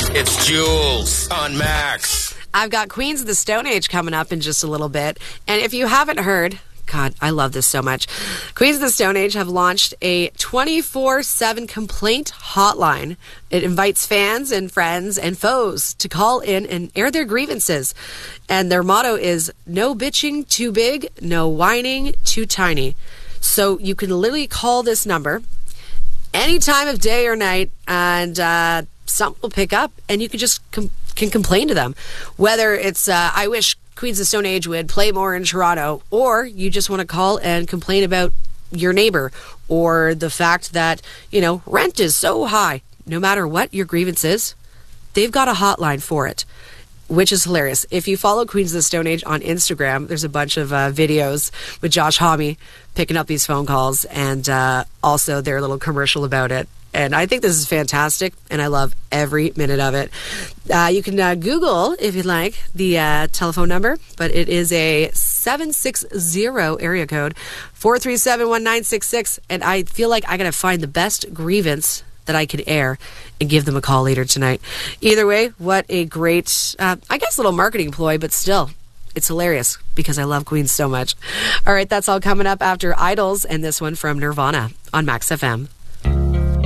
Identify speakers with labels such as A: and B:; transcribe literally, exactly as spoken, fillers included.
A: It's Jules on Max.
B: I've got Queens of the Stone Age coming up in just a little bit. And if you haven't heard, God, I love this so much. Queens of the Stone Age have launched a twenty-four seven complaint hotline. It invites fans and friends and foes to call in and air their grievances. And their motto is, no bitching too big, no whining too tiny. So you can literally call this number any time of day or night, and uh, something will pick up, and you can just com- can complain to them. Whether it's, uh, I wish Queens of the Stone Age would play more in Toronto, or you just want to call and complain about your neighbor, or the fact that, you know, rent is so high. No matter what your grievance is, they've got a hotline for it, which is hilarious. If you follow Queens of the Stone Age on Instagram, there's a bunch of uh, videos with Josh Homme picking up these phone calls, and uh, also their little commercial about it. And I think this is fantastic, and I love every minute of it. Uh, you can uh, Google, if you'd like, the uh, telephone number, but it is a seven six zero area code, four three seven, one nine six six, and I feel like I got to find the best grievance that I could air and give them a call later tonight. Either way, what a great, uh, I guess, little marketing ploy, but still, it's hilarious because I love Queens so much. All right, that's all coming up after Idols and this one from Nirvana on Max F M.